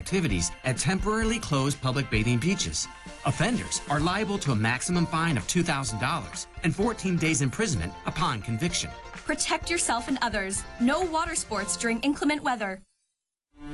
activities at temporarily closed public bathing beaches. Offenders are liable to a maximum fine of $2,000 and 14 days imprisonment upon conviction. Protect yourself and others. No water sports during inclement weather.